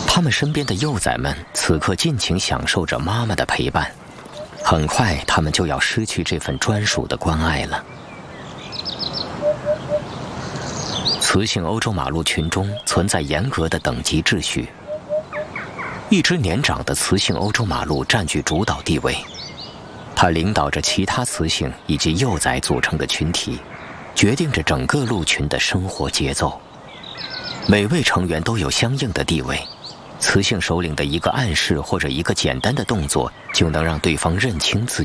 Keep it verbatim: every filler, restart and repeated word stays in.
他们身边的幼崽们此刻尽情享受着妈妈的陪伴，很快他们就要失去这份专属的关爱了。雌性欧洲马鹿群中存在严格的等级秩序，一只年长的雌性欧洲马鹿占据主导地位，它领导着其他雌性以及幼崽组成的群体，决定着整个鹿群的生活节奏。每位成员都有相应的地位，雌性首领的一个暗示或者一个简单的动作，就能让对方认清自己。